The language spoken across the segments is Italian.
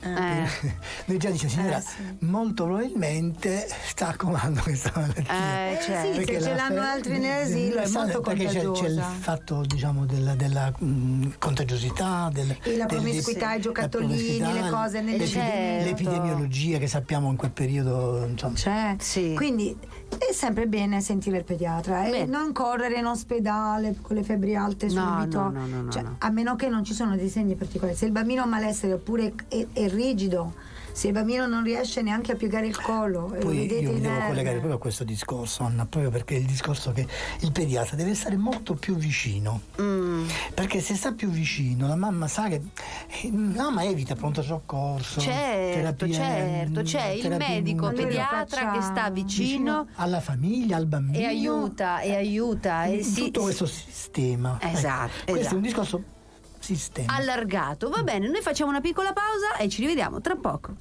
Noi già dice signora, molto probabilmente sta accumulando questa malattia. Sì, se ce l'hanno altri nell'asilo è molto contagiosa. C'è il fatto, diciamo, della contagiosità, e la promiscuità, i giocattolini, le cose l'epidemiologia che sappiamo in quel periodo, insomma. Quindi è sempre bene sentire il pediatra e non correre in ospedale con le febbri alte subito, a meno che non ci sono dei segni particolari. Se il bambino ha malessere oppure è rigido, se il bambino non riesce neanche a piegare il collo, poi io mi devo collegare proprio a questo discorso, Anna, proprio perché è il discorso che il pediatra deve stare molto più vicino, perché se sta più vicino la mamma sa che la mamma evita pronto soccorso, certo, c'è il medico pediatra che sta vicino alla famiglia, al bambino e aiuta tutto questo sistema. Questo è un discorso sistema allargato. Va bene, noi facciamo una piccola pausa e ci rivediamo tra poco.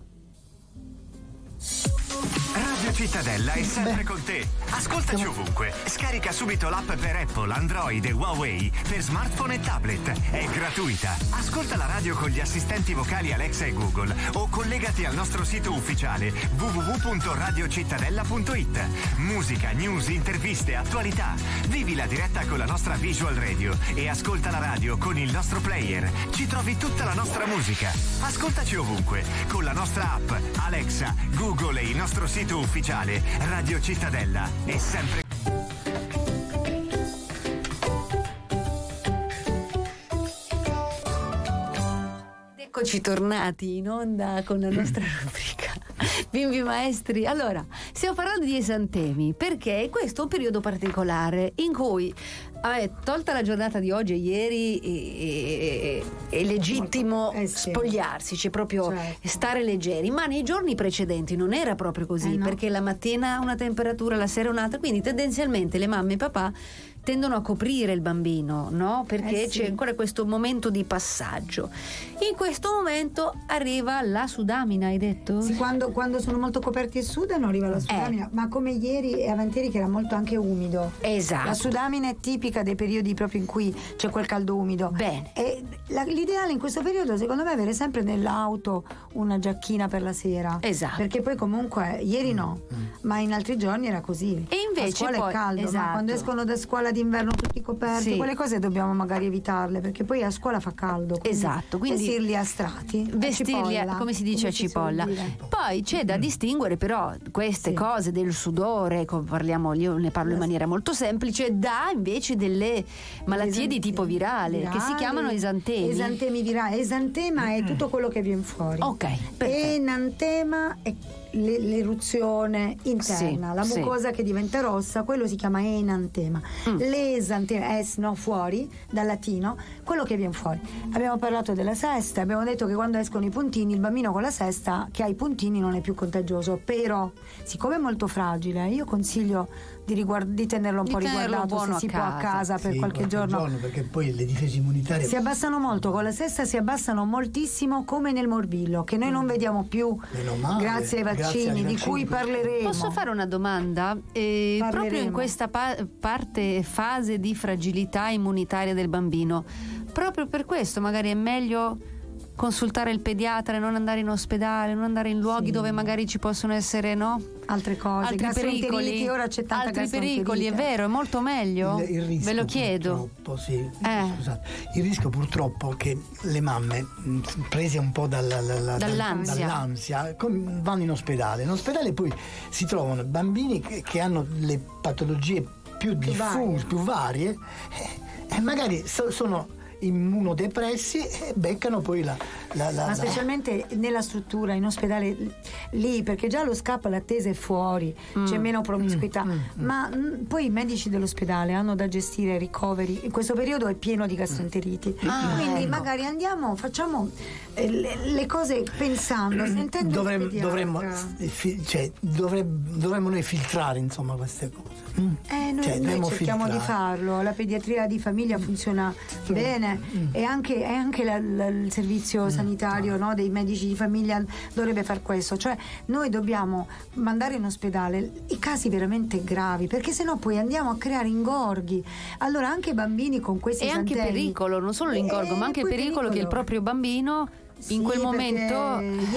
Radio Cittadella è sempre con te. Ascoltaci ovunque. Scarica subito l'app per Apple, Android e Huawei per smartphone e tablet. È gratuita. Ascolta la radio con gli assistenti vocali Alexa e Google o collegati al nostro sito ufficiale www.radiocittadella.it. Musica, news, interviste, attualità. Vivi la diretta con la nostra Visual Radio e ascolta la radio con il nostro player. Ci trovi tutta la nostra musica. Ascoltaci ovunque con la nostra app Alexa, Google e il nostro sito ufficiale. Radio Cittadella è sempre. Eccoci tornati in onda con la nostra rubrica Bimbi Maestri. Allora, stiamo parlando di esantemi perché questo è un periodo particolare in cui, tolta la giornata di oggi e ieri, è legittimo spogliarsi, cioè proprio stare leggeri, ma nei giorni precedenti non era proprio così, perché la mattina una temperatura, la sera un'altra, quindi tendenzialmente le mamme e papà tendono a coprire il bambino, no? Perché c'è ancora questo momento di passaggio. In questo momento arriva la sudamina, hai detto? Sì, quando sono molto coperti e sudano arriva la sudamina, ma come ieri e avanteri che era molto anche umido. Esatto. La sudamina è tipica dei periodi proprio in cui c'è quel caldo umido. Bene. E l'ideale in questo periodo secondo me è avere sempre nell'auto una giacchina per la sera. Esatto. Perché poi comunque ieri ma in altri giorni era così. E invece a scuola è caldo, ma quando escono da scuola d'inverno tutti coperti, quelle cose dobbiamo magari evitarle, perché poi a scuola fa caldo. Quindi vestirli a strati, vestirli come si dice, a cipolla. Poi c'è da distinguere però queste cose del sudore, io ne parlo in maniera molto semplice, da invece delle malattie di tipo virale che si chiamano esantemi. Esantemi virali. Esantema è tutto quello che viene fuori. Enantema è l'eruzione interna, la mucosa che diventa rossa, quello si chiama enantema. L'esantema, fuori, dal latino, quello che viene fuori. Abbiamo parlato della sesta, abbiamo detto che quando escono i puntini, il bambino con la sesta che ha i puntini non è più contagioso, però siccome è molto fragile, io consiglio di tenerlo un po' riguardato se si può a casa per qualche giorno, perché poi le difese immunitarie si abbassano molto, con la sesta si abbassano moltissimo, come nel morbillo che noi non vediamo più grazie ai vaccini di cui parleremo. Posso fare una domanda? Proprio in questa fase di fragilità immunitaria del bambino, proprio per questo magari è meglio consultare il pediatra e non andare in ospedale, non andare in luoghi dove magari ci possono essere altre cose, altri pericoli. Ora c'è tanta altri pericoli, è vero, è molto meglio. Il rischio, ve lo chiedo. Scusate, il rischio purtroppo che le mamme, prese un po' dall'ansia, vanno in ospedale. In ospedale poi si trovano bambini che hanno le patologie più diffuse, più varie, e magari sono immunodepressi e beccano poi ma specialmente nella struttura in ospedale lì, perché già lo scappo, l'attesa è fuori, c'è meno promiscuità, ma poi i medici dell'ospedale hanno da gestire ricoveri, in questo periodo è pieno di gastroenteriti, quindi magari facciamo le cose pensando, sentendo dovremmo noi filtrare insomma queste cose. Noi cerchiamo di farlo, la pediatria di famiglia funziona bene, e anche il servizio sanitario dei medici di famiglia dovrebbe far questo, cioè noi dobbiamo mandare in ospedale i casi veramente gravi, perché sennò poi andiamo a creare ingorghi, allora anche bambini con questi esantemi, anche pericolo, non solo l'ingorgo ma anche il pericolo che il proprio bambino in quel momento